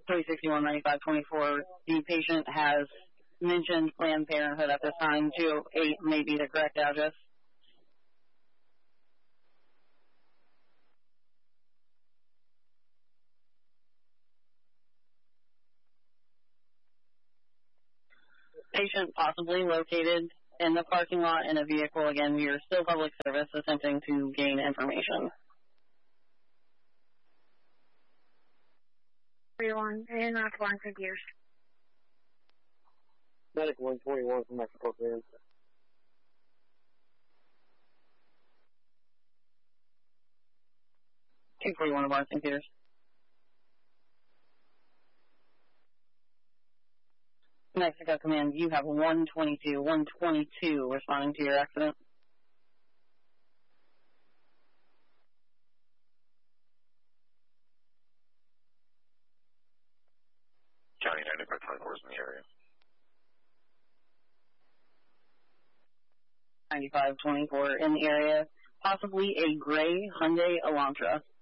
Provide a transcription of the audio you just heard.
361-9524. The patient has mentioned Planned Parenthood at this time. 208 may be the correct address. Patient possibly located in the parking lot in a vehicle. Again, we are still public service attempting to gain information. 31, and that's line for gears. Medic 121 from Mexico City. $241 of our St. Peters. Mexico Command, you have 122 responding to your accident. County 9524 is in the area. 9524 in the area, possibly a gray Hyundai Elantra.